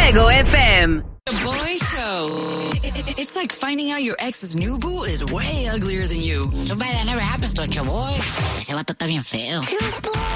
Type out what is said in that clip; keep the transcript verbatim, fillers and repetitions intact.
Fuego F M. The Boy Show. It's like finding out your ex's new boo is way uglier than you. Too bad that never happens to a boy. Ese vato está bien feo.